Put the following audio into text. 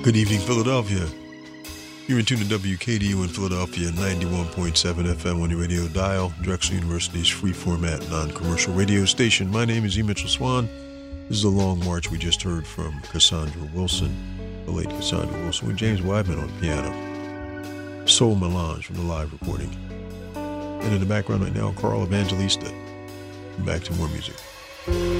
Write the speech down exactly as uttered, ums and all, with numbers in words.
Good evening, Philadelphia. You're in tune to W K D U in Philadelphia, ninety-one point seven F M on your radio dial, Drexel University's free format, non-commercial radio station. My name is E. Mitchell Swan. This is a long march we just heard from Cassandra Wilson, the late Cassandra Wilson, with James Wideman on piano. Soul Melange from the live recording. And in the background right now, Carl Evangelista. Back to more music.